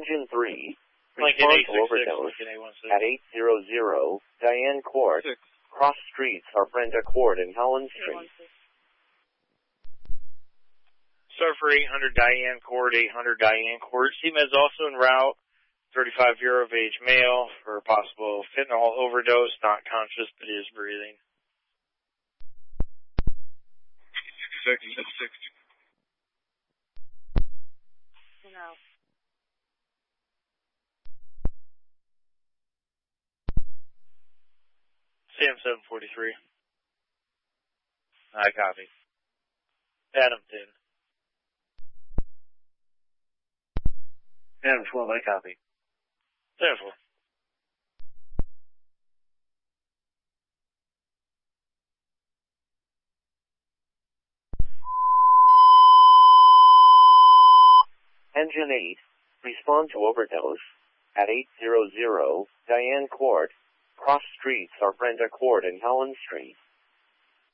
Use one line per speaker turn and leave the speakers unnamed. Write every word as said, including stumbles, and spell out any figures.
Engine three,
Lincoln
respond
eight
to
six six,
overdose
Lincoln eight one six.
at eight hundred Diane Court,
Six.
cross streets are Brenda Court and Helen Street.
Start for eight hundred Diane Court, eight hundred Diane Court. C M E D is also en route. thirty-five year of age male for possible fentanyl overdose, not conscious but is breathing.
Six, six, six.
No.
Sam seven forty-three.
I copy.
Adam ten.
Adam twelve, I copy.
Sam four.
Engine eight, respond to overdose at eight hundred Diane Court, cross streets are Brenda Court and Helen Street.